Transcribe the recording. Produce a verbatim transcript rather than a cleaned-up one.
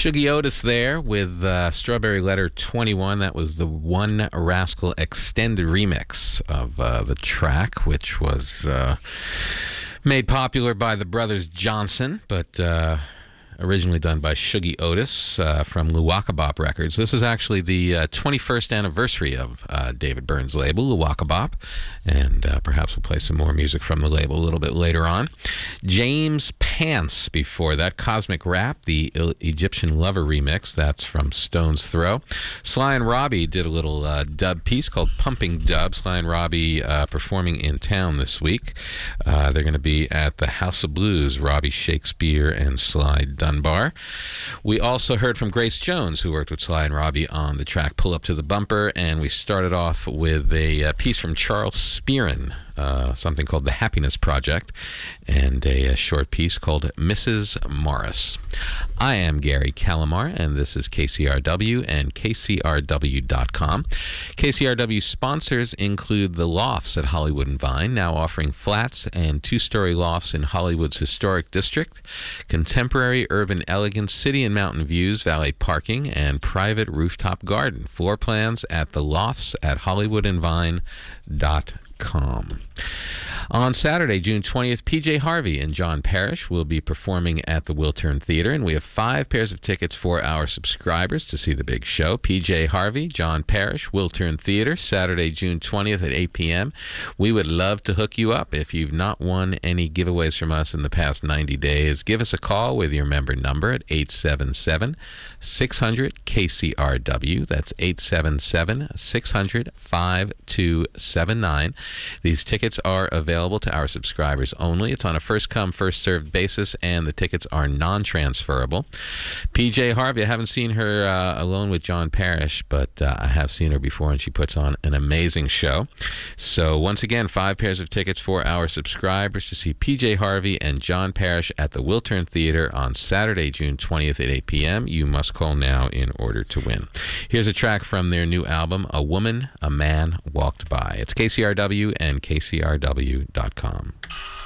Shuggy Otis there with uh, Strawberry Letter twenty-one. That was the One Rascal extended remix of uh, the track, which was uh, made popular by the Brothers Johnson, but uh, originally done by Shuggy Otis uh, from Luwakabop Records. This is actually the uh, twenty-first anniversary of uh, David Byrne's label, Luwakabop, and uh, perhaps we'll play some more music from the label a little bit later on. James Pants before that, Cosmic Rap, the E- Egyptian Lover remix. That's from Stone's Throw. Sly and Robbie did a little uh, dub piece called Pumping Dub. Sly and Robbie uh, performing in town this week. Uh, they're going to be at the House of Blues, Robbie Shakespeare and Sly Dunbar. We also heard from Grace Jones, who worked with Sly and Robbie on the track Pull Up to the Bumper, and we started off with a, a piece from Charles Spearin, uh, something called The Happiness Project, and a, a short piece called Missus Morris. I am Gary Calamar, and this is K C R W and K C R W dot com. K C R W sponsors include The Lofts at Hollywood and Vine, now offering flats and two-story lofts in Hollywood's historic district, contemporary urban elegance, city and mountain views, valet parking, and private rooftop garden. Floor plans at The Lofts at Hollywood and Vine dot com. On Saturday, June twentieth, P J Harvey and John Parrish will be performing at the Wiltern Theater, and we have five pairs of tickets for our subscribers to see the big show. P J Harvey, John Parrish, Wiltern Theater, Saturday, June twentieth at eight p.m. We would love to hook you up. If you've not won any giveaways from us in the past ninety days, give us a call with your member number at eight seven seven, six hundred, K C R W. That's eight seven seven, six hundred, five two seven nine. These tickets are available to our subscribers only. It's on a first-come, first-served basis, and the tickets are non-transferable. P J Harvey, I haven't seen her uh, alone with John Parrish, but uh, I have seen her before, and she puts on an amazing show. So once again, five pairs of tickets for our subscribers to see P J Harvey and John Parrish at the Wiltern Theater on Saturday, June twentieth at eight p.m. You must call now in order to win. Here's a track from their new album, A Woman, a Man Walked By. It's K C R W and K C R W dot com.